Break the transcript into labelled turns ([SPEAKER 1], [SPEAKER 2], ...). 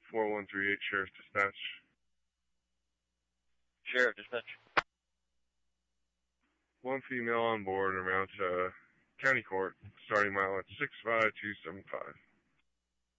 [SPEAKER 1] 4138 Sheriff Dispatch.
[SPEAKER 2] Sheriff Dispatch.
[SPEAKER 1] One female on board en route to County Court, starting mile at 65275.